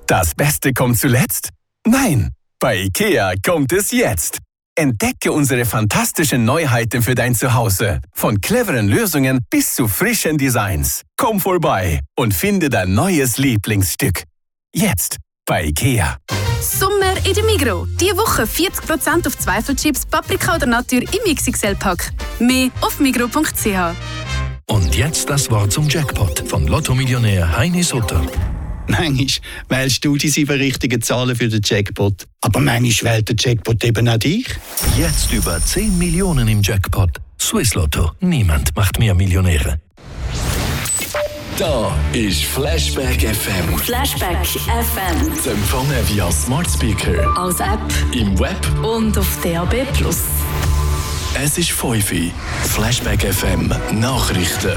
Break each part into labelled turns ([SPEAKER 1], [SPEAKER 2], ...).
[SPEAKER 1] Das Beste kommt zuletzt? Nein, bei IKEA kommt es jetzt. Entdecke unsere fantastischen Neuheiten für dein Zuhause. Von cleveren Lösungen bis zu frischen Designs. Komm vorbei und finde dein neues Lieblingsstück. Jetzt bei IKEA.
[SPEAKER 2] Sommer in der Migros. Diese Woche 40% auf Zweifelchips, Paprika oder Natur im XXL-Pack. Mehr auf migros.ch.
[SPEAKER 3] Und jetzt das Wort zum Jackpot von Lotto-Millionär Heini Sutter.
[SPEAKER 4] Manchmal wählst du die 7 richtigen Zahlen für den Jackpot. Aber manchmal wählt der Jackpot eben auch dich.
[SPEAKER 3] Jetzt über 10 Millionen im Jackpot. Swiss Lotto. Niemand macht mehr Millionäre.
[SPEAKER 5] Da ist Flashback FM.
[SPEAKER 6] Flashback FM.
[SPEAKER 5] Zu empfangen via Smart Speaker,
[SPEAKER 6] Als App
[SPEAKER 5] im Web
[SPEAKER 6] und auf DAB+.
[SPEAKER 5] Es ist 5 Uhr. Flashback FM Nachrichten.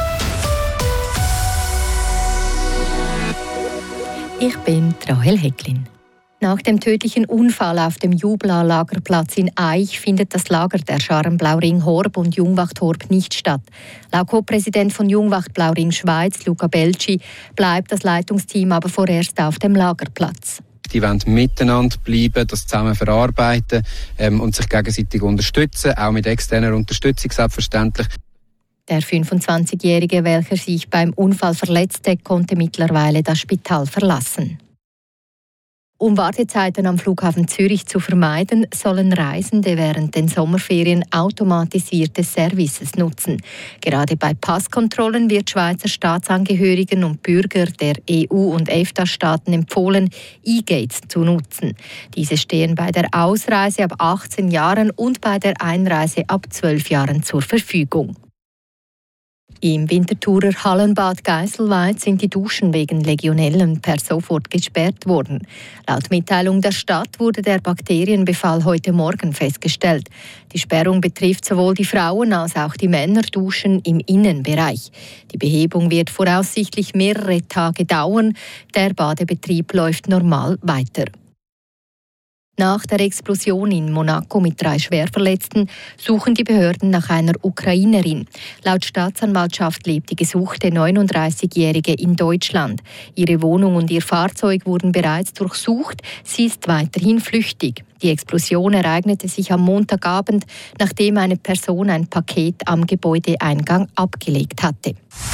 [SPEAKER 7] Ich bin Rahel Hecklin. Nach dem tödlichen Unfall auf dem Jubla-Lagerplatz in Aich findet das Lager der Scharen Blauring-Horb und Jungwacht-Horb nicht statt. Laut Co-Präsident von Jungwacht Blauring Schweiz, Luca Belci, bleibt das Leitungsteam aber vorerst auf dem Lagerplatz.
[SPEAKER 8] Die wollen miteinander bleiben, das zusammen verarbeiten und sich gegenseitig unterstützen, auch mit externer Unterstützung selbstverständlich.
[SPEAKER 7] Der 25-Jährige, welcher sich beim Unfall verletzte, konnte mittlerweile das Spital verlassen. Um Wartezeiten am Flughafen Zürich zu vermeiden, sollen Reisende während den Sommerferien automatisierte Services nutzen. Gerade bei Passkontrollen wird Schweizer Staatsangehörigen und Bürger der EU- und EFTA-Staaten empfohlen, E-Gates zu nutzen. Diese stehen bei der Ausreise ab 18 Jahren und bei der Einreise ab 12 Jahren zur Verfügung. Im Winterthurer Hallenbad Geiselweid sind die Duschen wegen Legionellen per sofort gesperrt worden. Laut Mitteilung der Stadt wurde der Bakterienbefall heute Morgen festgestellt. Die Sperrung betrifft sowohl die Frauen als auch die Männerduschen im Innenbereich. Die Behebung wird voraussichtlich mehrere Tage dauern. Der Badebetrieb läuft normal weiter. Nach der Explosion in Monaco mit 3 Schwerverletzten suchen die Behörden nach einer Ukrainerin. Laut Staatsanwaltschaft lebt die gesuchte 39-Jährige in Deutschland. Ihre Wohnung und ihr Fahrzeug wurden bereits durchsucht. Sie ist weiterhin flüchtig. Die Explosion ereignete sich am Montagabend, nachdem eine Person ein Paket am Gebäudeeingang abgelegt hatte.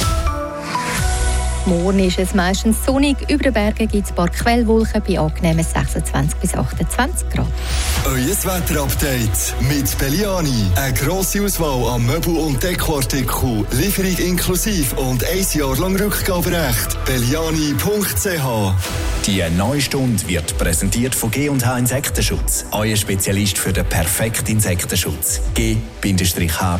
[SPEAKER 7] Morgen ist es meistens sonnig. Über den Bergen gibt es ein paar Quellwolken bei angenehmen 26 bis 28 Grad.
[SPEAKER 9] Euer Wetterupdate mit Belliani. Eine grosse Auswahl an Möbel- und Dekoartikeln. Lieferung inklusive und 1 Jahr lang Rückgaberecht. Belliani.ch.
[SPEAKER 10] Die neue Stunde wird präsentiert von G&H Insektenschutz. Euer Spezialist für den perfekten Insektenschutz. G-H.ch.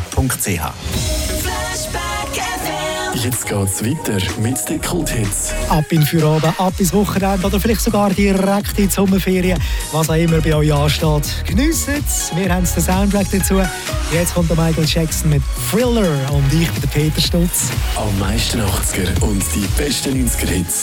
[SPEAKER 5] Jetzt geht's weiter mit den Kulthits.
[SPEAKER 11] Ab in Feierabend, ab ins Wochenende oder vielleicht sogar direkt in die Sommerferien, was auch immer bei euch ansteht. Geniessen es, wir haben den Soundtrack dazu. Jetzt kommt der Michael Jackson mit Thriller und ich bin der Peter Stutz.
[SPEAKER 5] Am meisten 80er und die besten 90er-Hits.